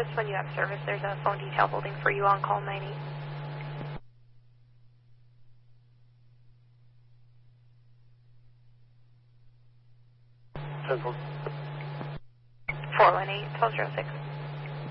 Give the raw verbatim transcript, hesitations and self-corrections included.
office when you have service. There's a phone detail holding for you on call nine eight. four one eight, twelve oh six.